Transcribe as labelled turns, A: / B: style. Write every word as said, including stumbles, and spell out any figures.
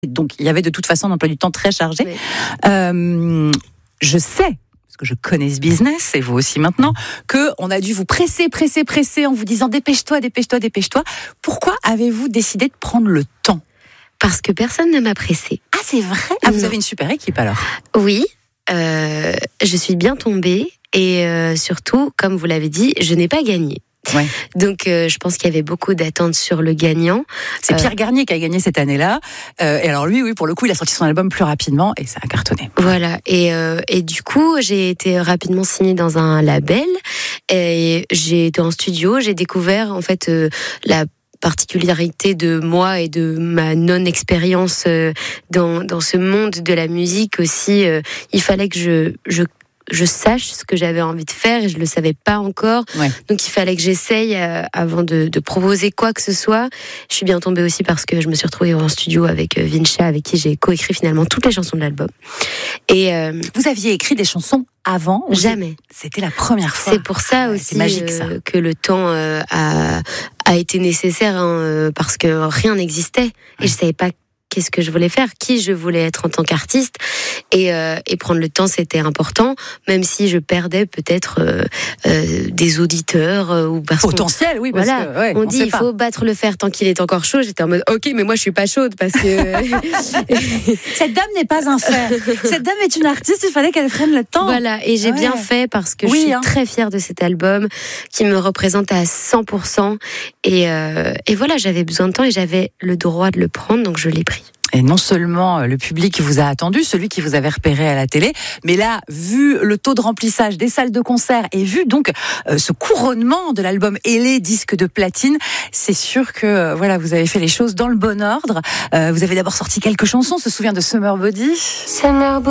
A: Donc, il y avait de toute façon un emploi du temps très chargé.
B: Oui.
A: Euh, je sais, parce que je connais ce business, et vous aussi maintenant, qu'on a dû vous presser, presser, presser en vous disant dépêche-toi, dépêche-toi, dépêche-toi. Pourquoi avez-vous décidé de prendre le temps ?
B: Parce que personne ne m'a pressée.
A: Ah, c'est vrai ? Ah, vous
B: Non.
A: avez une super équipe alors ?
B: Oui, euh, je suis bien tombée et euh, surtout, comme vous l'avez dit, je n'ai pas gagné.
A: Ouais.
B: Donc, euh, je pense qu'il y avait beaucoup d'attentes sur le gagnant.
A: C'est
B: Euh,
A: Pierre Garnier qui a gagné cette année-là. Euh, et alors lui, oui, pour le coup, il a sorti son album plus rapidement et ça a cartonné.
B: Voilà, et, euh, et du coup, j'ai été rapidement signée dans un label et j'ai été en studio, j'ai découvert en fait euh, la particularité de moi et de ma non-expérience euh, dans, dans ce monde de la musique aussi. Euh, il fallait que je, je je sache ce que j'avais envie de faire et je le savais pas encore.
A: Ouais.
B: Donc il fallait que j'essaye euh, avant de, de proposer quoi que ce soit. Je suis bien tombée aussi parce que je me suis retrouvée en studio avec euh, Vincha, avec qui j'ai coécrit finalement toutes les chansons de l'album. Et euh,
A: Vous aviez écrit des chansons avant ou
B: jamais.
A: C'était la première fois.
B: C'est pour ça
A: Ouais,
B: aussi
A: c'est magique, ça.
B: euh, que le temps euh, a, a été nécessaire hein, euh, parce que rien n'existait et
A: Ouais.
B: je savais pas qu'est-ce que je voulais faire, qui je voulais être en tant qu'artiste et, euh, et prendre le temps c'était important, même si je perdais peut-être euh, euh, des auditeurs euh, ou parce qu'on-
A: Potentiel, oui, parce
B: voilà,
A: que ouais,
B: on
A: on
B: dit
A: sait
B: il
A: pas.
B: faut battre le fer tant qu'il est encore chaud. J'étais en mode ok, mais moi je suis pas chaude parce que
A: Cette dame n'est pas un fer. Cette dame est une artiste, il fallait qu'elle prenne le temps.
B: voilà, et j'ai
A: Ouais.
B: bien fait parce que
A: Oui,
B: je suis
A: hein.
B: très fière de cet album qui me représente à cent pour cent et, euh, et voilà, j'avais besoin de temps et j'avais le droit de le prendre, donc je l'ai pris.
A: Et non seulement le public vous a attendu, celui qui vous avait repéré à la télé, mais là, vu le taux de remplissage des salles de concert et vu donc euh, ce couronnement de l'album et les disques de platine, c'est sûr que euh, voilà, vous avez fait les choses dans le bon ordre. Euh, vous avez d'abord sorti quelques chansons, on se souvient de Summer Body.
B: Summer